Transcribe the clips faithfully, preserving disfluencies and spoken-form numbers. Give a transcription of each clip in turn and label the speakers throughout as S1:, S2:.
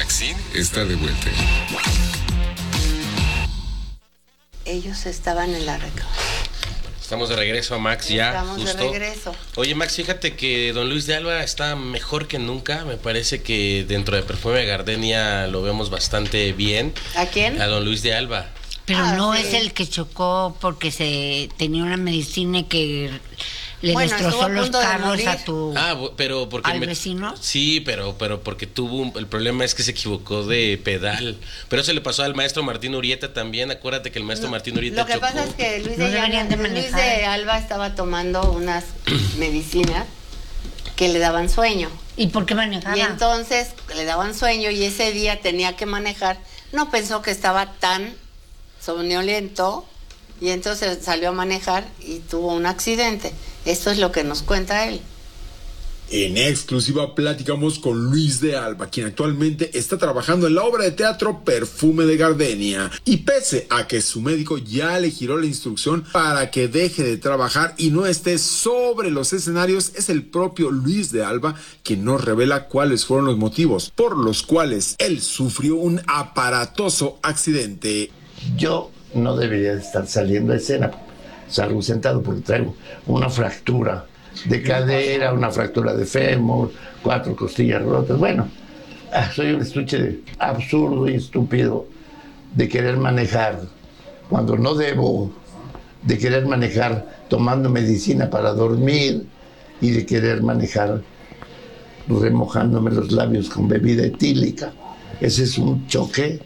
S1: Maxine está de vuelta.
S2: Ellos estaban en la recaudación.
S3: Estamos de regreso, Max, ya.
S2: Estamos
S3: justo.
S2: de regreso.
S3: Oye, Max, fíjate que don Luis de Alba está mejor que nunca. Me parece que dentro de Perfume de Gardenia lo vemos bastante bien.
S2: ¿A quién?
S3: A don Luis de Alba.
S4: Pero
S2: Ah,
S4: no
S2: sí.
S4: es el que chocó porque se tenía una medicina que le
S2: Bueno, estuvo
S4: destrozó
S2: a
S4: los
S2: punto de
S4: carros
S2: morir.
S4: a tu...
S3: Ah, bu- pero porque...
S4: ¿Al
S3: me-
S4: vecino?
S3: Sí, pero pero porque tuvo... un- El problema es que se equivocó de pedal. Pero eso le pasó al maestro Martín Urieta también. Acuérdate que el maestro Martín Urieta
S2: Lo que
S3: chocó.
S2: pasa es que Luis,
S4: No
S2: de,
S4: deberían de
S2: Luis
S4: manejar.
S2: de Alba estaba tomando unas medicinas que le daban sueño.
S4: ¿Y por qué manejaba?
S2: Y entonces le daban sueño y ese día tenía que manejar. No pensó que estaba tan somnoliento y entonces salió a manejar y tuvo un accidente. Esto es lo que nos cuenta él.
S5: En exclusiva platicamos con Luis de Alba, quien actualmente está trabajando en la obra de teatro Perfume de Gardenia. Y pese a que su médico ya le giró la instrucción para que deje de trabajar y no esté sobre los escenarios, es el propio Luis de Alba quien nos revela cuáles fueron los motivos por los cuales él sufrió un aparatoso accidente.
S6: Yo no debería estar saliendo a escena. Salgo sentado porque traigo una fractura de cadera, una fractura de fémur, cuatro costillas rotas. Bueno, ah, soy un estuche absurdo y estúpido de querer manejar cuando no debo, de querer manejar tomando medicina para dormir y de querer manejar remojándome los labios con bebida etílica. Ese es un choque.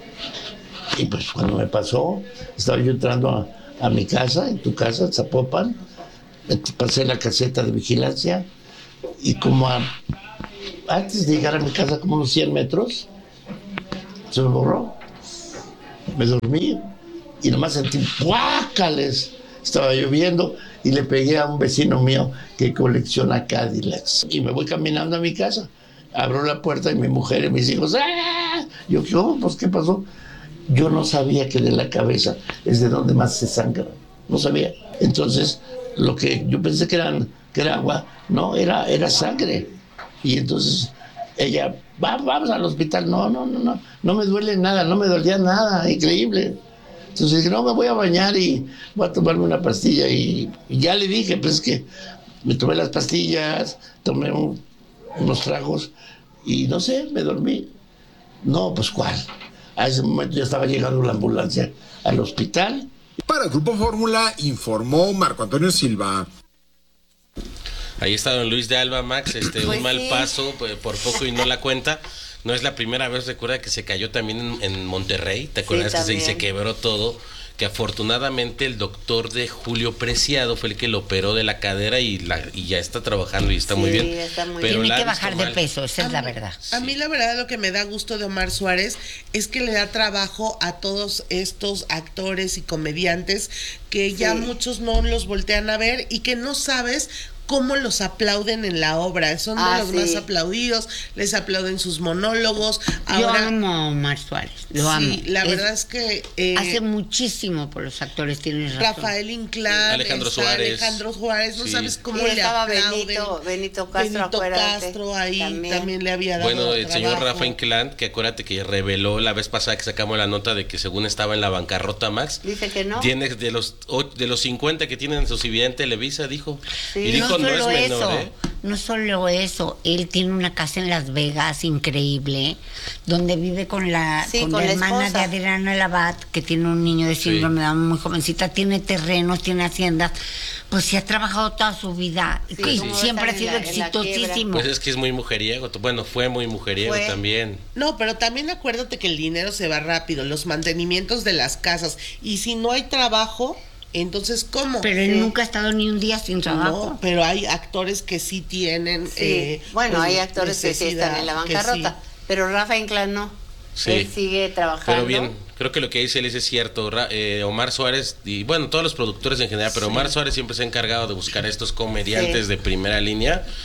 S6: Y pues cuando me pasó, estaba yo entrando a, a mi casa, en tu casa, en Zapopan, pasé la caseta de vigilancia y como a, antes de llegar a mi casa, como unos cien metros, se me borró. Me dormí y nomás sentí ¡guácales! Estaba lloviendo y le pegué a un vecino mío que colecciona Cadillacs. Y me voy caminando a mi casa. Abro la puerta y mi mujer y mis hijos, ¡ah! Yo, ¿qué? Pues, ¿qué pasó? Yo no sabía que de la cabeza es de donde más se sangra. No sabía. Entonces, lo que yo pensé que, eran, que era agua, no, era, era sangre. Y entonces ella, Va, vamos al hospital. No, no, no, no, no me duele nada, no me dolía nada, increíble. Entonces dije, no, me voy a bañar y voy a tomarme una pastilla. Y, y ya le dije, pues que me tomé las pastillas, tomé un, unos tragos y no sé, me dormí. No, pues ¿cuál? A ese momento ya estaba llegando la ambulancia al hospital.
S5: Para el Grupo Fórmula informó Marco Antonio Silva.
S3: Ahí está don Luis de Alba, Max, este,
S2: Pues
S3: un mal
S2: sí.
S3: paso, pues, por poco y no la cuenta. No es la primera vez, recuerda que se cayó también en, en Monterrey, ¿te acuerdas que se,
S2: también.
S3: se quebró todo? Que afortunadamente el doctor de Julio Preciado fue el que lo operó de la cadera y, la, y ya está trabajando y está
S2: Sí,
S3: muy bien.
S2: está muy
S3: Pero
S4: Tiene
S3: la
S4: que
S3: ha visto
S4: bajar de
S3: mal.
S4: peso, esa es la
S7: A mí-
S4: verdad.
S7: A mí la verdad lo que me da gusto de Omar Suárez es que le da trabajo a todos estos actores y comediantes que ya
S2: Sí.
S7: muchos no los voltean a ver y que no sabes cómo los aplauden en la obra. Son de
S2: Ah,
S7: los
S2: sí.
S7: más aplaudidos, les aplauden sus monólogos.
S4: Yo
S7: Ahora,
S4: amo a Omar Suárez, lo amo.
S7: sí, la
S4: Es-
S7: verdad es que eh,
S4: hace muchísimo por los actores, tienes razón.
S7: Rafael Inclán,
S3: Alejandro
S7: está
S3: Suárez.
S7: Alejandro Suárez, no
S3: Sí.
S7: sabes cómo
S2: Y
S7: le
S2: estaba
S7: aplauden.
S2: Benito, Benito Castro,
S7: Benito
S2: acuérdate.
S7: Castro ahí también.
S2: También.
S7: le había dado
S3: Bueno, el señor
S7: trabajo.
S3: Rafa Inclán, que acuérdate que reveló la vez pasada que sacamos la nota de que según estaba en la bancarrota, Max.
S2: Dice que no.
S3: Tiene de los och- de los cincuenta que tienen en su exhibida en Televisa, dijo.
S2: Sí.
S3: Y dijo, no, es
S4: solo
S3: menor,
S4: eso,
S3: ¿eh?
S4: no solo eso, él tiene una casa en Las Vegas increíble, donde vive con la,
S2: Sí,
S4: con
S2: con
S4: la
S2: la
S4: hermana
S2: esposa.
S4: de Adriana Labat, que tiene un niño de síndrome de Down muy jovencita, tiene terrenos, tiene haciendas, pues sí ha trabajado toda su vida,
S2: Sí,
S4: y
S2: como
S4: siempre ha
S2: están en
S4: sido
S2: la- en la
S4: exitosísimo.
S3: Pues es que es muy mujeriego. Bueno, fue muy mujeriego
S2: Fue.
S3: también.
S7: No, pero también acuérdate que el dinero se va rápido, los mantenimientos de las casas. Y si no hay trabajo, entonces ¿cómo?
S4: Pero él
S2: Sí.
S4: nunca ha estado ni un día sin trabajo.
S7: No, pero hay actores que sí tienen.
S2: Sí.
S7: eh,
S2: bueno,
S7: pues,
S2: hay actores que sí están en la
S7: necesidad, que
S2: bancarrota,
S7: sí.
S2: pero Rafa Inclán no.
S3: Sí.
S2: Él sigue trabajando.
S3: Pero bien, creo que lo que dice él es cierto. Ra- eh, Omar Suárez, y bueno, todos los productores en general, pero Omar Suárez siempre se ha encargado de buscar a estos comediantes
S2: Sí.
S3: de primera línea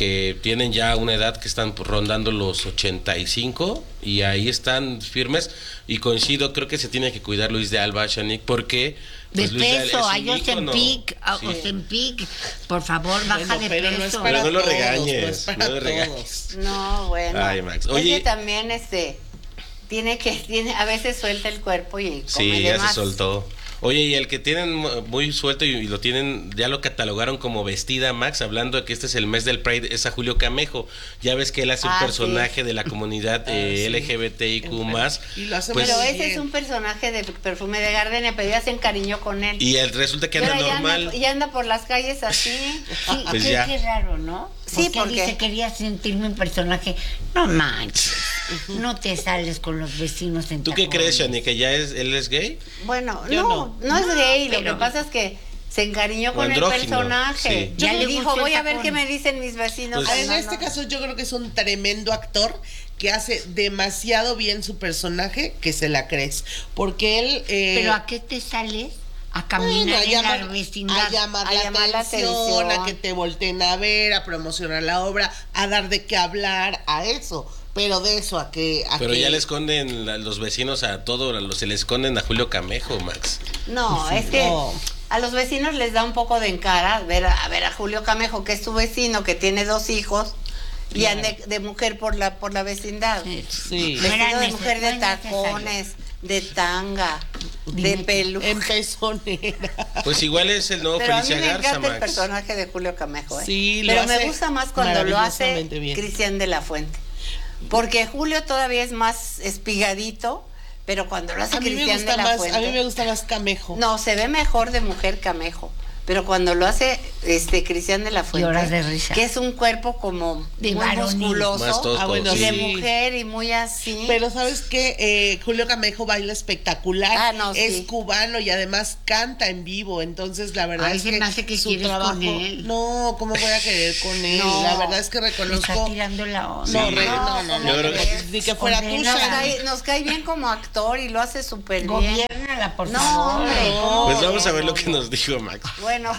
S3: que tienen ya una edad que están rondando los ochenta y cinco y ahí están firmes y coincido, creo que se tiene que cuidar Luis de Alba, Shanique, porque
S4: de
S3: pues, Luis de
S4: peso,
S3: Alba es
S4: hay
S3: un ícono.
S4: Ozempic,
S3: Sí.
S4: Ozempic, por favor, baja
S7: Bueno,
S4: de
S7: pero
S4: peso.
S7: no es para
S3: Pero no lo
S7: todos,
S3: regañes,
S7: no es para
S3: no lo
S7: todos.
S3: regañes.
S2: No, bueno.
S3: Ay, Max.
S2: Es
S3: Oye-
S2: que también este tiene que tiene a veces suelta el cuerpo y come
S3: Sí,
S2: de
S3: ya
S2: más.
S3: se soltó. Oye, y el que tienen muy suelto y, y lo tienen, ya lo catalogaron como vestida, Max, hablando de que este es el mes del Pride, es a Julio Camejo. Ya ves que él hace
S2: Ah,
S3: un personaje
S2: sí.
S3: de la comunidad
S7: Ah,
S3: eh,
S7: sí.
S3: L G B T I Q más.
S7: Y lo hace
S3: Pues,
S2: Pero
S7: muy
S2: ese
S7: bien.
S2: es un personaje de Perfume de Gardenia, pero ya se encariñó con él.
S3: y él resulta que anda
S2: Pero ya
S3: normal.
S2: anda, ya anda por las calles así.
S4: Sí,
S3: Pues
S4: qué,
S3: ya.
S4: qué raro, ¿no?
S2: Sí,
S4: porque,
S2: porque-
S4: dice, quería sentirme un personaje. No manches, no te sales con los vecinos en
S3: ¿Tú qué
S4: tacones.
S3: crees, Shani? ¿Que ya es, él es gay?
S2: Bueno,
S7: Yo
S2: no, no, es
S4: No,
S2: gay, lo
S4: pero-
S2: que pasa es que se encariñó con el
S3: andrógino,
S2: personaje.
S3: sí.
S2: Ya
S4: Yo
S2: le
S4: me
S2: dijo,
S4: gustó el
S2: voy a ver
S4: tacón.
S2: qué me dicen mis vecinos.
S3: Pues-
S2: Ay,
S7: En
S2: no,
S7: este
S2: no.
S7: caso yo creo que es un tremendo actor que hace demasiado bien su personaje que se la crees. Porque él... eh,
S4: Pero ¿a qué te sales? A
S7: bueno,
S4: caminar
S7: a
S4: en
S7: llamar,
S4: la vecindad.
S7: a llamar
S2: a
S7: la
S2: llamar la
S7: atención,
S2: atención.
S7: a que te volteen a ver, a promocionar la obra, a dar de qué hablar, a eso. Pero de eso, a que... A
S3: Pero
S7: que-
S3: ya le esconden la- los vecinos a todo, a los- se le esconden a Julio Camejo, Max.
S2: No, es que
S7: No.
S2: a los vecinos les da un poco de encara ver a, a ver a Julio Camejo, que es tu vecino, que tiene dos hijos, y
S7: Claro.
S2: ande de mujer por la por la vecindad.
S7: Sí.
S4: No era
S2: Vestido de
S4: neces-
S2: mujer
S4: no
S2: de
S4: es necesario.
S2: tacones, de tanga, de
S4: Dime.
S2: peluca.
S7: En pezonera.
S3: Pues igual es el nuevo
S2: Pero a mí
S3: Felicia
S2: me
S3: Garza,
S2: encanta el
S3: Max.
S2: personaje de Julio Camejo, ¿eh?
S7: Sí, lo
S2: pero me
S7: hace
S2: gusta más cuando lo hace
S7: maravillosamente bien.
S2: Cristian de la Fuente. Porque Julio todavía es más espigadito, pero cuando lo hace
S7: A mí, me
S2: Cristian
S7: gusta
S2: de la
S7: más,
S2: Fuente.
S7: a mí me gusta más Camejo.
S2: No, se ve mejor de mujer Camejo. Pero cuando lo hace este Cristian de la Fuente,
S4: Lloras de risa.
S2: que es un cuerpo como
S4: De
S2: muy
S4: varonil.
S2: musculoso,
S3: Más tosco,
S7: Ah, bueno,
S2: y
S3: sí.
S2: de
S7: sí.
S2: mujer y muy así.
S7: Pero ¿sabes qué? Eh, Julio Camejo baila espectacular,
S2: Ah, no,
S7: es
S2: sí.
S7: cubano y además canta en vivo, entonces la verdad
S4: Ay,
S7: es
S4: se
S7: que,
S4: me hace que
S7: su
S4: quieres
S7: trabajo...
S4: con él.
S7: No, ¿cómo voy a querer con él?
S2: No.
S7: La verdad es que
S4: Me está
S7: reconozco...
S4: tirando la onda.
S7: No,
S3: Sí.
S7: re-
S2: No,
S7: no, no,
S2: ¿cómo
S7: no,
S3: crees?
S7: pero ni que fuera
S4: Ordena
S7: tuya.
S2: nos,
S4: la-
S2: cae, nos cae bien como actor y lo hace súper bien.
S4: Gobiérnala, por
S2: No,
S4: favor.
S2: hombre, ¿cómo?
S3: Pues vamos a ver
S2: No,
S3: lo que
S2: no.
S3: nos dijo Max.
S2: Bueno,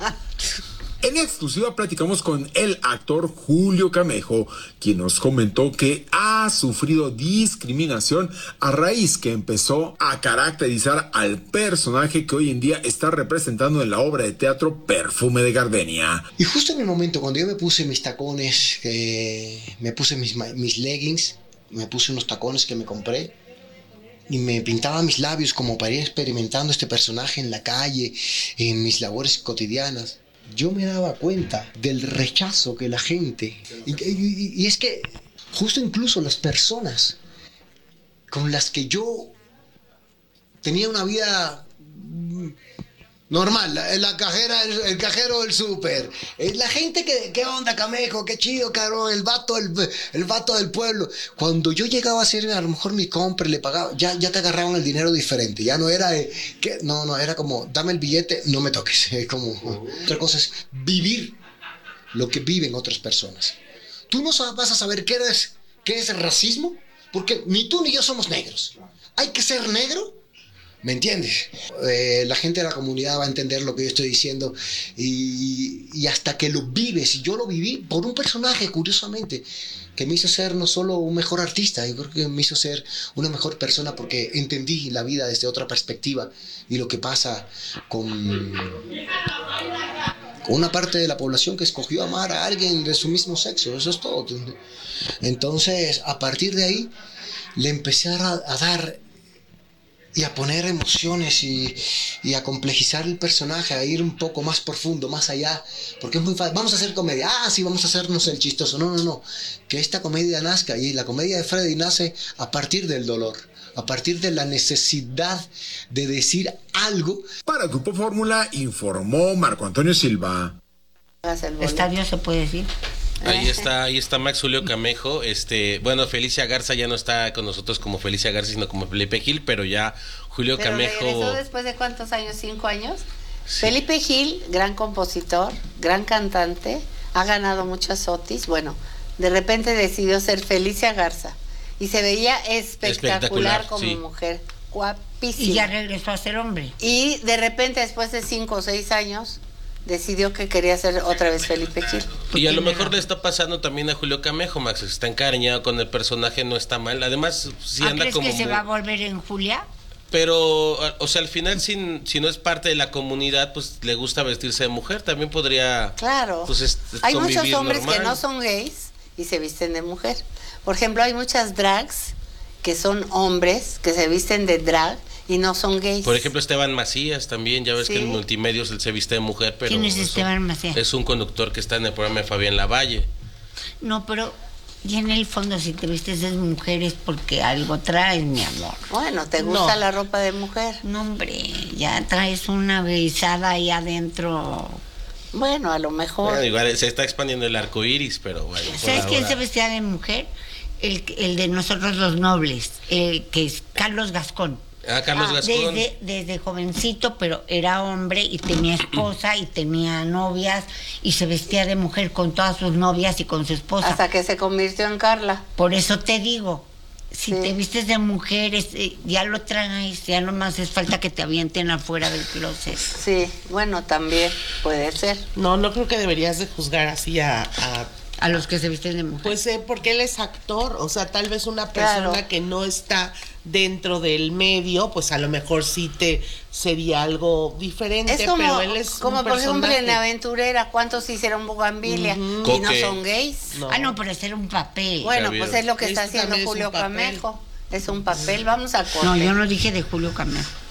S5: En exclusiva platicamos con el actor Julio Camejo, quien nos comentó que ha sufrido discriminación a raíz que empezó a caracterizar al personaje que hoy en día está representando en la obra de teatro Perfume de Gardenia.
S1: Y justo en el momento cuando yo me puse mis tacones, eh, me puse mis, ma- mis leggings, me puse unos tacones que me compré y me pintaba mis labios como para ir experimentando este personaje en la calle, en mis labores cotidianas, yo me daba cuenta del rechazo que la gente... Y, y- y es que justo incluso las personas con las que yo tenía una vida mm, normal, la, la cajera, el, el cajero del súper, eh, la gente que, ¿qué onda, Camejo? Qué chido, cabrón, el vato, el, el vato del pueblo. Cuando yo llegaba a hacer a lo mejor mi compra, le pagaba, ya, ya te agarraban el dinero diferente, ya no era, eh, que, no, no, era como, dame el billete, no me toques, es como, otra cosa es vivir lo que viven otras personas. Tú no sab- vas a saber qué es, qué es racismo, porque ni tú ni yo somos negros. Hay que ser negro. ¿Me entiendes? Eh, la gente de la comunidad va a entender lo que yo estoy diciendo y, y hasta que lo vives, y yo lo viví por un personaje, curiosamente, que me hizo ser no solo un mejor artista, yo creo que me hizo ser una mejor persona porque entendí la vida desde otra perspectiva y lo que pasa con, con una parte de la población que escogió amar a alguien de su mismo sexo, eso es todo. Entonces, a partir de ahí, le empecé a, a dar... y a poner emociones y, y a complejizar el personaje, a ir un poco más profundo, más allá, porque es muy fácil, vamos a hacer comedia, ah, sí, vamos a hacernos el chistoso, no, no, no, que esta comedia nazca, y la comedia de Freddy nace a partir del dolor, a partir de la necesidad de decir algo.
S5: Para Grupo Fórmula informó Marco Antonio Silva.
S2: hagas el boleto.
S4: Estadio se puede decir.
S3: Ahí está, ahí está Max Julio Camejo. Este, bueno, Felicia Garza ya no está con nosotros como Felicia Garza, sino como Felipe Gil, pero ya Julio
S2: Pero
S3: Camejo.
S2: regresó después de cuántos años, cinco años. Felipe Gil, gran compositor, gran cantante, ha ganado muchas Otis. Bueno, de repente decidió ser Felicia Garza y se veía espectacular,
S3: Espectacular,
S2: como
S3: sí.
S2: mujer, guapísima.
S4: Y ya regresó a ser hombre.
S2: Y de repente, después de cinco o seis años, decidió que quería ser otra vez Felipe Gil.
S3: Y a lo mejor le está pasando también a Julio Camejo, Max, está encariñado con el personaje, no está mal. Además, si
S4: ¿Ah,
S3: anda
S4: crees
S3: como
S4: que se
S3: muy-
S4: va a volver en Julia?
S3: Pero, o sea, al final, si, si no es parte de la comunidad, pues le gusta vestirse de mujer, también podría.
S2: Claro.
S3: Pues, es-
S2: Hay muchos
S3: convivir
S2: hombres
S3: normal.
S2: que no son gays y se visten de mujer. Por ejemplo, hay muchas drags que son hombres que se visten de drag y no son gays.
S3: Por ejemplo, Esteban Macías también, ya ves
S2: Sí.
S3: que en Multimedios él se viste de mujer, pero.
S4: ¿Quién es
S3: eso-
S4: Esteban Macías?
S3: Es un conductor que está en el programa de Fabián Lavalle.
S4: No, pero y en el fondo si te vistes de mujer es porque algo traes, mi amor.
S2: Bueno, ¿te gusta
S7: No.
S2: la ropa de mujer?
S4: No, hombre, ya traes una besada ahí adentro.
S2: Bueno, a lo mejor.
S3: Bueno, igual se está expandiendo el arco iris, pero bueno. por
S4: ¿Sabes quién
S3: ahora-
S4: se vestía de mujer? El, el de nosotros los nobles, el que es Carlos Gascón.
S3: Ah, Carlos
S2: Ah,
S3: Gascón.
S4: Desde, desde jovencito, pero era hombre y tenía esposa y tenía novias y se vestía de mujer con todas sus novias y con su esposa.
S2: Hasta que se convirtió en Carla.
S4: Por eso te digo, si
S2: Sí.
S4: te vistes de mujer, es, eh, ya lo traes, ya nomás es falta que te avienten afuera del closet.
S2: Sí, bueno, también puede ser.
S7: No, no creo que deberías de juzgar así a... a-
S4: A los que se visten de mujer.
S7: pues eh, porque él es actor, o sea, tal vez una
S2: Claro.
S7: persona que no está dentro del medio, pues a lo mejor sí te sería algo diferente,
S2: Es como,
S7: pero él es
S2: como
S7: un
S2: por ejemplo en
S7: personaje.
S2: Aventurera, ¿cuántos hicieron bugambilia? Y no
S3: Coque.
S2: son gays.
S7: No.
S4: Ah, no, pero ese era un papel.
S2: Bueno,
S3: Javier.
S2: pues es lo que está
S7: Esto
S2: haciendo
S7: también es un
S2: Julio
S7: papel.
S2: Camejo. Es un papel, vamos a corte.
S4: No, yo no dije de Julio Camejo.